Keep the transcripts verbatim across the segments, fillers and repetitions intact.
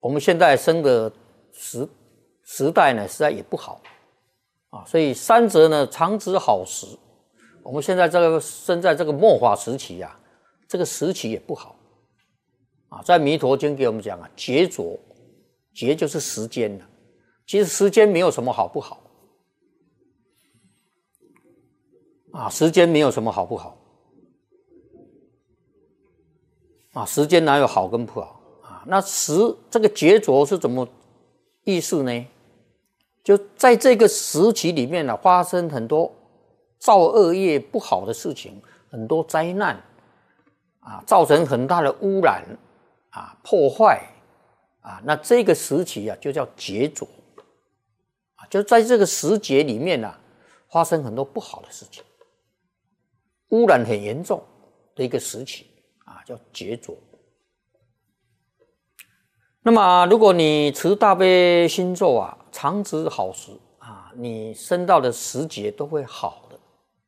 我们现在生的时时代呢，实在也不好啊，所以三则呢，常知好时。我们现在这个生在这个末法时期啊，这个时期也不好啊。在《弥陀经》给我们讲啊，劫浊，劫就是时间了。其实时间没有什么好不好啊，时间没有什么好不好啊，时间哪有好跟不好啊？那时这个劫浊是怎么意思呢？就在这个时期里面呢、啊，发生很多造恶业不好的事情，很多灾难啊，造成很大的污染啊，破坏啊，那这个时期啊，就叫劫浊啊，就在这个时节里面啊，发生很多不好的事情，污染很严重的一个时期啊，叫劫浊。那么，如果你持大悲心咒啊，常知好时啊，你生到的时节都会好的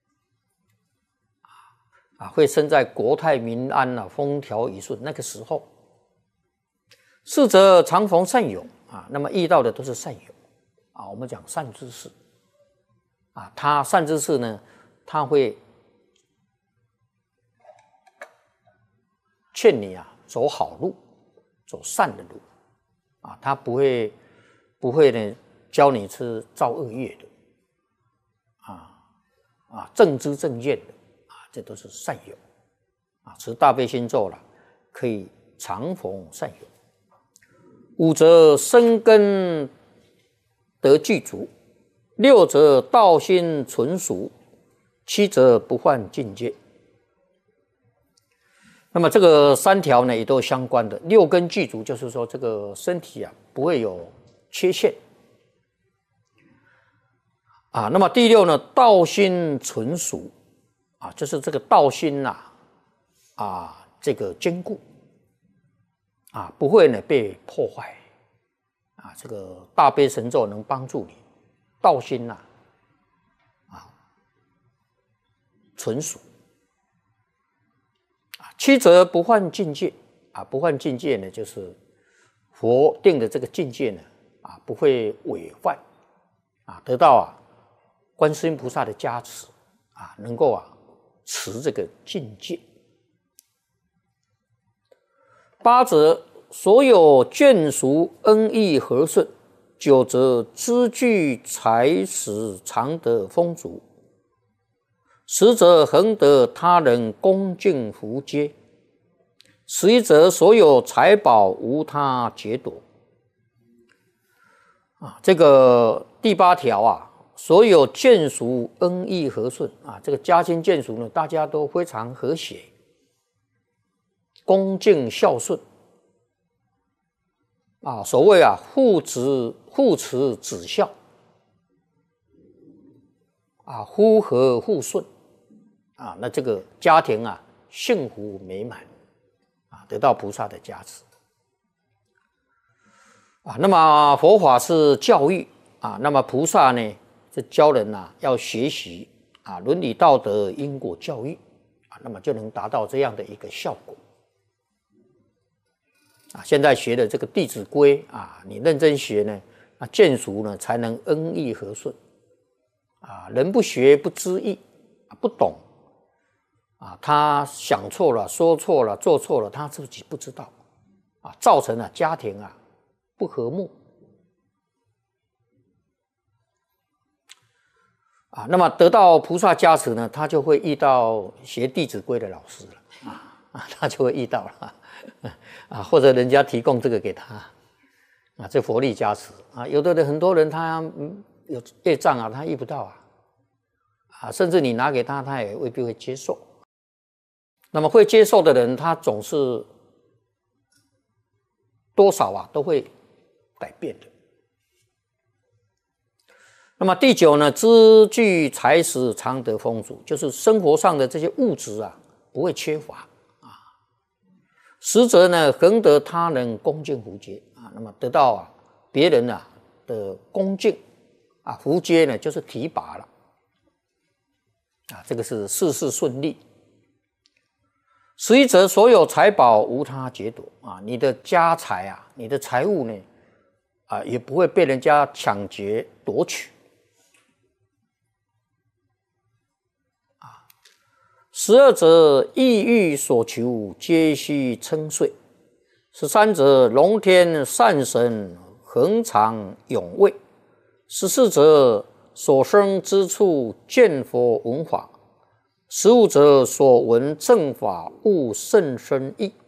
啊，会生在国泰民安啊，风调雨顺那个时候。逝者常逢善友啊，那么遇到的都是善友啊，我们讲善知识啊，他善知识呢，他会劝你啊走好路，走善的路啊，他不会不会呢教你是造恶业的啊啊正知正见的啊，这都是善友啊。持大悲心咒了，可以常逢善友。五则生根得具足，六则道心纯熟，七则不犯境界。那么这个三条呢，也都相关的。六根具足，就是说这个身体啊不会有缺陷啊。那么第六呢，道心纯熟啊，就是这个道心呐 啊, 啊，这个坚固啊，不会呢被破坏啊。这个大悲神咒能帮助你道心呐 啊, 啊纯熟。七则不犯境界啊，不犯境界呢，就是佛定的这个境界呢啊，不会违犯啊，得到啊观世音菩萨的加持啊，能够啊持这个境界。八则所有眷属恩义和顺。九则资具财食常得丰足。十则恒得他人恭敬福接。十一则所有财宝无他劫夺。啊，这个第八条啊，所有眷属恩义和顺啊，这个家亲眷属呢，大家都非常和谐，恭敬孝顺啊，所谓啊父子父慈子孝啊，夫和妇顺啊，那这个家庭啊幸福美满啊，得到菩萨的加持啊。那么佛法是教育啊，那么菩萨呢是教人呐、啊、要学习啊伦理道德因果教育啊，那么就能达到这样的一个效果啊。现在学的这个《弟子规》啊，你认真学呢，那眷属呢才能恩义和顺啊。人不学不知义啊，不懂啊，他想错了、说错了、做错了，他自己不知道啊，造成了家庭啊不和睦啊。那么得到菩萨加持呢，他就会遇到学《弟子规》的老师了啊啊，他就会遇到了啊，或者人家提供这个给他啊，这佛力加持啊。有的人很多人他有业障啊，他遇不到啊啊，甚至你拿给他，他也未必会接受。那么会接受的人，他总是多少啊都会改变的。那么第九呢，资具财食常得丰足，就是生活上的这些物质啊不会缺乏啊。十则呢，恒得他人恭敬福接啊，那么得到啊别人啊的恭敬啊，福接呢就是提拔了啊，这个是事事顺利。 十一则所有财宝无他劫夺啊，你的家财啊，你的财物呢，啊，也不会被人家抢劫夺取。啊，十二则意欲所求皆悉称遂。十三则龙天善神恒常永卫。十四则所生之处见佛闻法。十五则所闻正法悟甚深义。